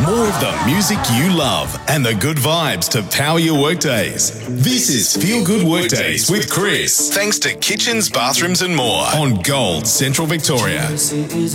More of the music you love and the good vibes to power your workdays. This is Feel Good Workdays with Chris. Thanks to Kitchens, Bathrooms and More on Gold Central Victoria.